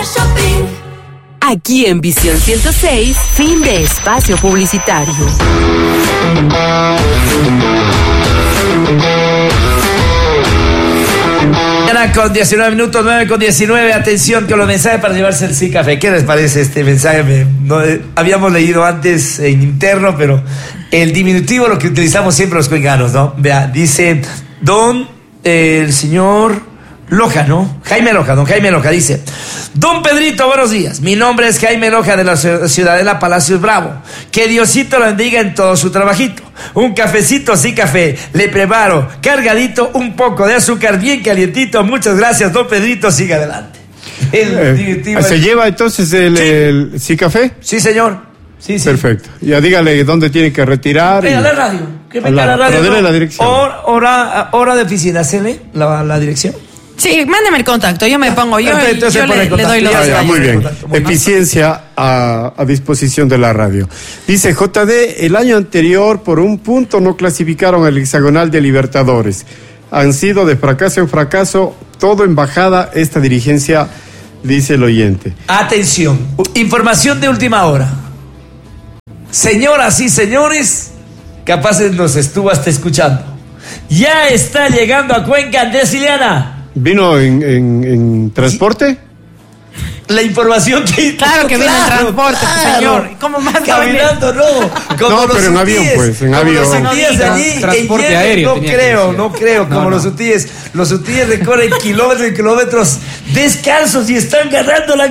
Aquí en Visión 106, fin de espacio publicitario. Con 19 minutos, 9:19, atención con los mensajes para llevarse el Sí Café. ¿Qué les parece este mensaje? Habíamos leído antes en interno, pero el diminutivo lo que utilizamos siempre los cuencanos, ¿no? Vea, dice el señor Loja, ¿no? don Jaime Loja dice: Don Pedrito, buenos días. Mi nombre es Jaime Loja de la Ciudadela Palacios Bravo. Que Diosito lo bendiga en todo su trabajito. Un cafecito, Sí Café. Le preparo cargadito, un poco de azúcar bien calientito. Muchas gracias, don Pedrito. Siga adelante. ¿Se lleva entonces el Sí Café? Sí, señor. Sí. Perfecto. Ya dígale dónde tiene que retirar. Venga, la radio. Que venga la radio. Pero dele la dirección. Hora de oficina. ¿Cele la dirección? Sí, mándeme el contacto, yo me pongo, yo le doy los detalles. Muy bien, eficiencia a disposición de la radio. Dice JD, el año anterior por un punto no clasificaron el hexagonal de Libertadores. Han sido de fracaso en fracaso, todo en bajada esta dirigencia, dice el oyente. Atención, información de última hora. Señoras y señores, capaces nos estuvo hasta escuchando. Ya está llegando a Cuenca Andrés Ileana. ¿Vino en transporte? La información que... Claro que viene en transporte, señor. ¿Cómo más caminando, no? No, pero en avión, pues, en avión. Los UTIs allí, transporte aéreo. No creo, como los UTIs. Los UTIs recorren kilómetros y kilómetros descalzos y están ganando la